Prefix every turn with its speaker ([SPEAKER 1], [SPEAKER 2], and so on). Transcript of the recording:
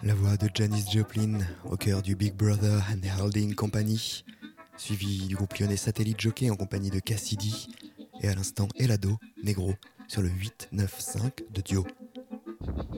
[SPEAKER 1] La voix de Janis Joplin au cœur du Big Brother and Holding Company, suivi du groupe lyonnais Satellite Jockey en compagnie de Cassidy, et à l'instant Elado, Negro, sur le 8-9-5 de Dio.